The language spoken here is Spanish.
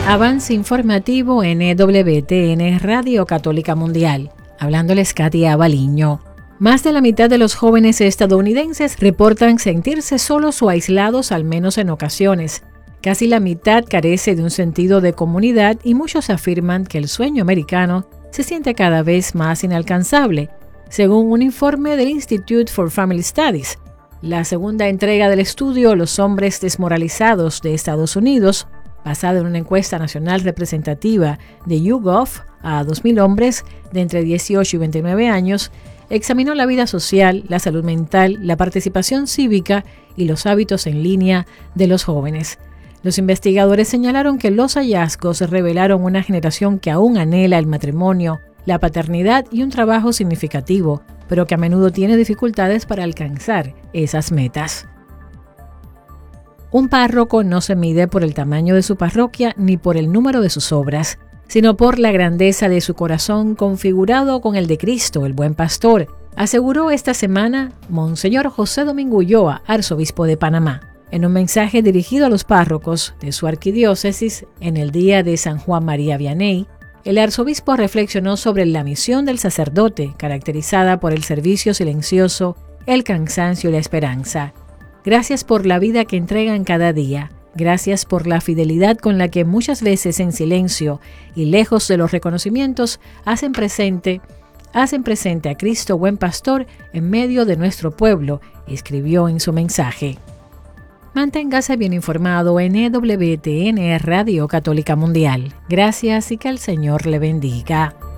Avance informativo en EWTN Radio Católica Mundial. Hablándoles Katia Baliño. Más de la mitad de los jóvenes estadounidenses reportan sentirse solos o aislados al menos en ocasiones. Casi la mitad carece de un sentido de comunidad y muchos afirman que el sueño americano se siente cada vez más inalcanzable, según un informe del Institute for Family Studies. La segunda entrega del estudio Los hombres desmoralizados de Estados Unidos, basada en una encuesta nacional representativa de YouGov a 2.000 hombres de entre 18 y 29 años, examinó la vida social, la salud mental, la participación cívica y los hábitos en línea de los jóvenes. Los investigadores señalaron que los hallazgos revelaron una generación que aún anhela el matrimonio, la paternidad y un trabajo significativo, pero que a menudo tiene dificultades para alcanzar esas metas. Un párroco no se mide por el tamaño de su parroquia ni por el número de sus obras, sino por la grandeza de su corazón configurado con el de Cristo, el buen pastor, aseguró esta semana Monseñor José Domingo Ulloa, arzobispo de Panamá. En un mensaje dirigido a los párrocos de su arquidiócesis en el día de San Juan María Vianney, el arzobispo reflexionó sobre la misión del sacerdote, caracterizada por el servicio silencioso, el cansancio y la esperanza. Gracias por la vida que entregan cada día. Gracias por la fidelidad con la que muchas veces en silencio y lejos de los reconocimientos hacen presente a Cristo buen pastor en medio de nuestro pueblo, escribió en su mensaje. Manténgase bien informado en EWTN Radio Católica Mundial. Gracias y que el Señor le bendiga.